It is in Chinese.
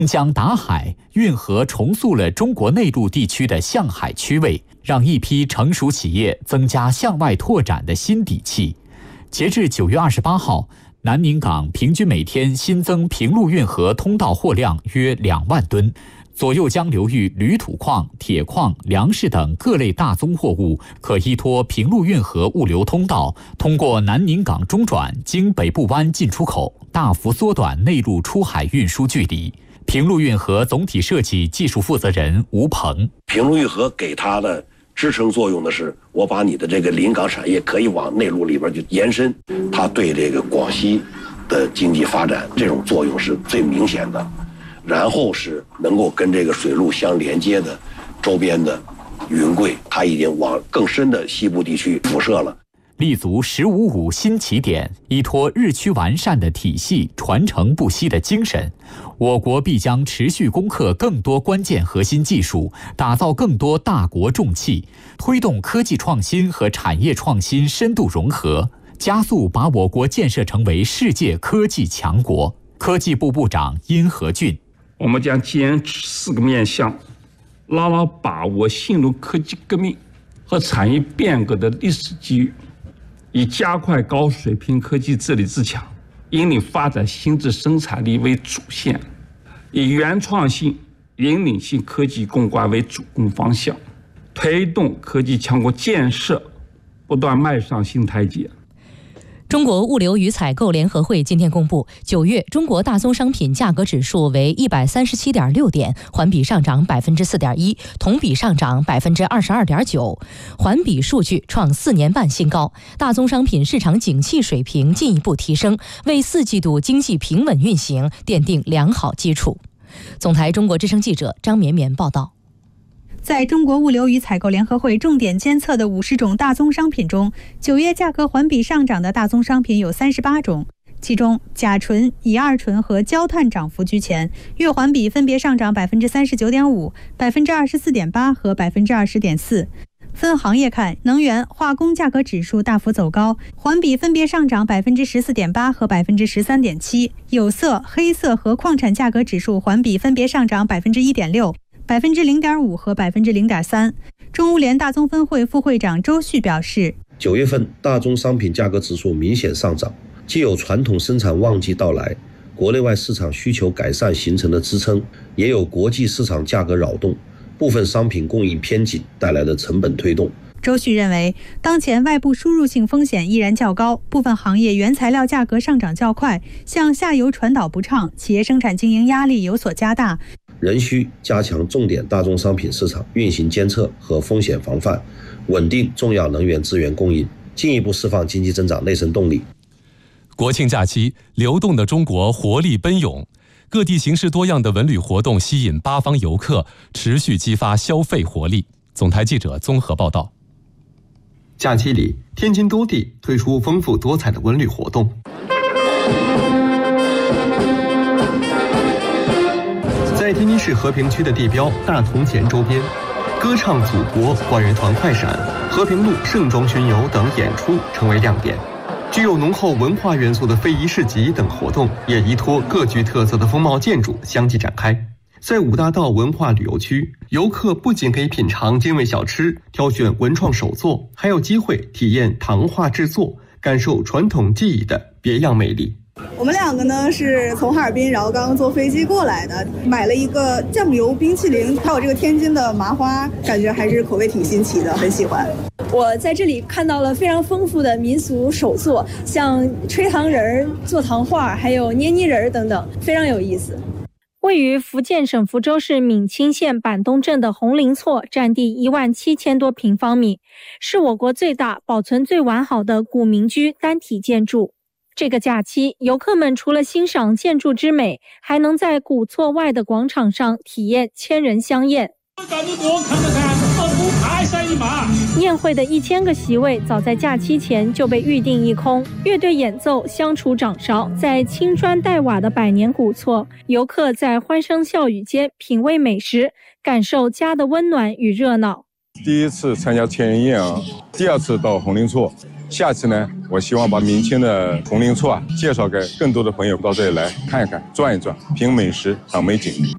江打海，运河重塑了中国内陆地区的向海区位，让一批成熟企业增加向外拓展的新底气。截至9月28号，南宁港平均每天新增平陆运河通道货量约2万吨。左右江流域铝土矿、铁矿、粮食等各类大宗货物可依托平陆运河物流通道，通过南宁港中转，经北部湾进出口，大幅缩短内陆出海运输距离。平陆运河总体设计技术负责人吴鹏： 平陆运河给它的支撑作用的是，我把你的这个临港产业可以往内陆里边去延伸，它对这个广西的经济发展这种作用是最明显的。然后是能够跟这个水路相连接的周边的云贵，它已经往更深的西部地区辐射了。 立足“15+5”新起点，依托日趋完善的体系、传承不息的精神，我国必将持续攻克更多关键核心技术，打造更多大国重器，推动科技创新和产业创新深度融合，加速把我国建设成为世界科技强国。科技部部长殷和俊： 我们将坚持4个面向，牢牢把握新路科技革命和产业变革的历史机遇，以加快高水平科技治理自强，引领发展新质生产力为主线，以原创性、引领性科技攻关为主攻方向，推动科技强国建设不断迈上新台阶。 中国物流与采购联合会今天公布，9月中国大宗商品价格指数为137.6点，环比上涨4.1%，同比上涨22.9%，环比数据创4年半新高。大宗商品市场景气水平进一步提升，为4季度经济平稳运行奠定良好基础。总台中国之声记者张绵绵报道。 在中国物流与采购联合会重点监测的50种大宗商品中，9月价格环比上涨的大宗商品有38种，其中甲醇、乙二醇和焦炭涨幅居前，月环比分别上涨39.5%、24.8%和20.4%。分行业看，能源、化工价格指数大幅走高，环比分别上涨14.8%和13.7%。有色、黑色和矿产价格指数环比分别上涨1.6%。0.5%和0.3%。中物联大宗分会副会长周旭表示 ，9月份大宗商品价格指数明显上涨，既有传统生产旺季到来，国内外市场需求改善形成的支撑，也有国际市场价格扰动，部分商品供应偏紧带来的成本推动。 周旭认为，当前外部输入性风险依然较高，部分行业原材料价格上涨较快，向下游传导不畅，企业生产经营压力有所加大。 仍需加强重点大宗商品市场运行监测和风险防范，稳定重要能源资源供应，进一步释放经济增长内生动力。 国庆假期，流动的中国活力奔涌，各地形式多样的文旅活动吸引八方游客，持续激发消费活力。总台记者综合报道。 假期里，天津多地推出丰富多彩的文旅活动。在天津市和平区的地标大同前周边，歌唱祖国、管乐团快闪、和平路盛装巡游等演出成为亮点。具有浓厚文化元素的非遗市集等活动也依托各具特色的风貌建筑相继展开。在五大道文化旅游区，游客不仅可以品尝精味小吃，挑选文创手作，还有机会体验糖画制作，感受传统技艺的别样魅力。 我们两个呢是从哈尔滨，然后刚刚坐飞机过来的，买了一个酱油冰淇淋，还有这个天津的麻花，感觉还是口味挺新奇的，很喜欢。 我在这里看到了非常丰富的民俗手作，像吹糖人、做糖画，还有捏泥人等等，非常有意思。 位于福建省福州市闽清县板东镇的红林厝，占地17000多平方米，是我国最大、保存最完好的古民居单体建筑。这个假期，游客们除了欣赏建筑之美，还能在古厝外的广场上体验千人香宴。宴会的1000个席位早在假期前就被预定一空，乐队演奏，相处掌勺，在青砖带瓦的百年古厝，游客在欢声笑语间品味美食，感受家的温暖与热闹。 第一次参加千人宴第二次到红林厝，下次呢，我希望把明清的红林厝介绍给更多的朋友到这里来看一看、转一转，品美食、赏美景。